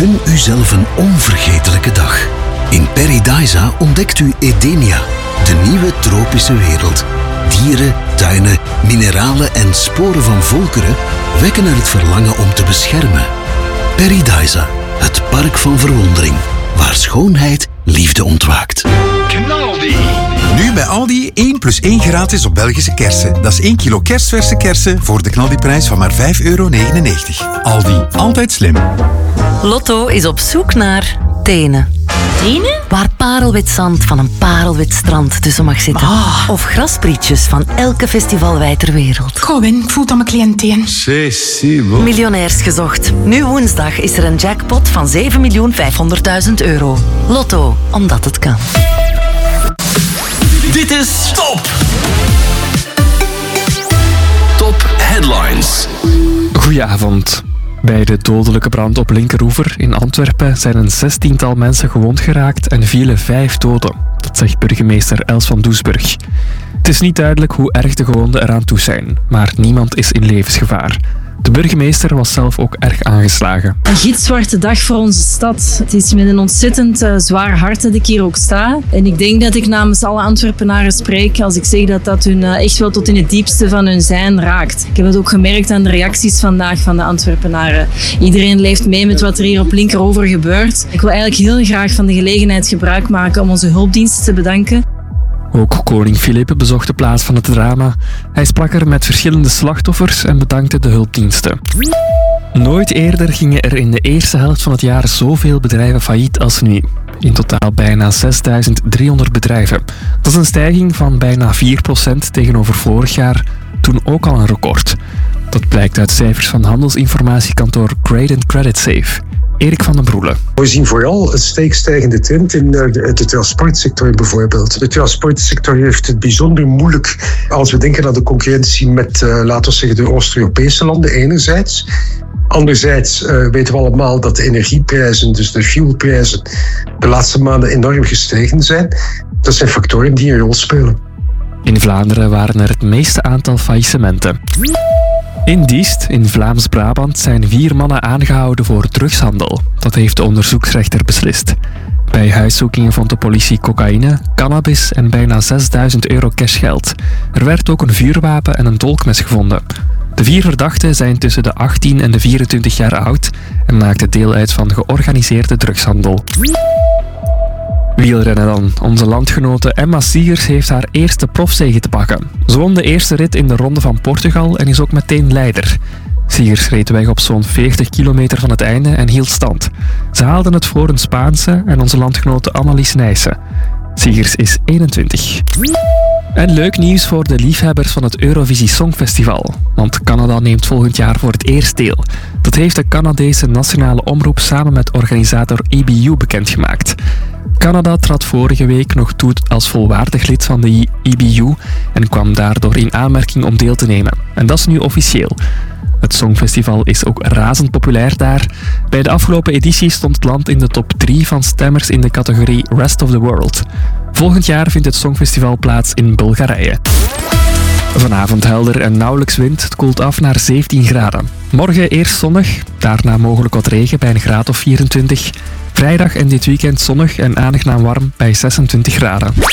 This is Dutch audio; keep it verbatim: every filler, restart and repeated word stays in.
Gun uzelf een onvergetelijke dag. In Paradisa ontdekt u Edenia, de nieuwe tropische wereld. Dieren, tuinen, mineralen en sporen van volkeren wekken er het verlangen om te beschermen. Paradisa, het park van verwondering, waar schoonheid liefde ontwaakt. Knaldi! Nu bij Aldi één plus één gratis op Belgische kersen. Dat is één kilo kerstverse kersen voor de Knaldi-prijs van maar vijf euro negenennegentig. Aldi, altijd slim. Lotto is op zoek naar tenen. Tenen? Waar parelwit zand van een parelwit strand tussen mag zitten. Oh. Of grasprietjes van elke festivalwei ter wereld. Goh, Win, ik voel dat mijn cliënt teen. Miljonairs gezocht. Nu woensdag is er een jackpot van zeven miljoen vijfhonderdduizend euro. Lotto, omdat het kan. Dit is Top! Top Headlines. Goedenavond. Bij de dodelijke brand op Linkeroever in Antwerpen zijn een zestiental mensen gewond geraakt en vielen vijf doden. Dat zegt burgemeester Els van Doesburg. Het is niet duidelijk hoe erg de gewonden eraan toe zijn, maar niemand is in levensgevaar. De burgemeester was zelf ook erg aangeslagen. Een gitzwarte dag voor onze stad. Het is met een ontzettend uh, zwaar hart dat ik hier ook sta. En ik denk dat ik namens alle Antwerpenaren spreek als ik zeg dat dat hun uh, echt wel tot in het diepste van hun zijn raakt. Ik heb het ook gemerkt aan de reacties vandaag van de Antwerpenaren. Iedereen leeft mee met wat er hier op Linkeroever gebeurt. Ik wil eigenlijk heel graag van de gelegenheid gebruik maken om onze hulpdiensten te bedanken. Ook koning Filip bezocht de plaats van het drama. Hij sprak er met verschillende slachtoffers en bedankte de hulpdiensten. Nooit eerder gingen er in de eerste helft van het jaar zoveel bedrijven failliet als nu. In totaal bijna zesduizend driehonderd bedrijven. Dat is een stijging van bijna vier procent tegenover vorig jaar, toen ook al een record. Dat blijkt uit cijfers van handelsinformatiekantoor Grade Credit Safe. Erik van den Broele. We zien vooral een steek stijgende trend in de, de transportsector bijvoorbeeld. De transportsector heeft het bijzonder moeilijk als we denken aan de concurrentie met, uh, laten we zeggen, de Oost-Europese landen enerzijds. Anderzijds uh, weten we allemaal dat de energieprijzen, dus de fuelprijzen, de laatste maanden enorm gestegen zijn. Dat zijn factoren die een rol spelen. In Vlaanderen waren er het meeste aantal faillissementen. In Diest, in Vlaams-Brabant, zijn vier mannen aangehouden voor drugshandel. Dat heeft de onderzoeksrechter beslist. Bij huiszoekingen vond de politie cocaïne, cannabis en bijna zesduizend euro cashgeld. Er werd ook een vuurwapen en een dolkmes gevonden. De vier verdachten zijn tussen de achttien en de vierentwintig jaar oud en maakten deel uit van georganiseerde drugshandel. Wielrennen dan. Onze landgenote Emma Siegers heeft haar eerste profzege te pakken. Ze won de eerste rit in de Ronde van Portugal en is ook meteen leider. Siegers reed weg op zo'n veertig kilometer van het einde en hield stand. Ze haalden het voor een Spaanse en onze landgenote Annelies Nijssen. Siegers is eenentwintig. En leuk nieuws voor de liefhebbers van het Eurovisie Songfestival. Want Canada neemt volgend jaar voor het eerst deel. Dat heeft de Canadese nationale omroep samen met organisator E B U bekendgemaakt. Canada trad vorige week nog toe als volwaardig lid van de E B U en kwam daardoor in aanmerking om deel te nemen. En dat is nu officieel. Het Songfestival is ook razend populair daar. Bij de afgelopen editie stond het land in de top drie van stemmers in de categorie Rest of the World. Volgend jaar vindt het Songfestival plaats in Bulgarije. Vanavond helder en nauwelijks wind. Het koelt af naar zeventien graden. Morgen eerst zonnig, daarna mogelijk wat regen bij een graad of vierentwintig. Vrijdag en dit weekend zonnig en aangenaam warm bij zesentwintig graden.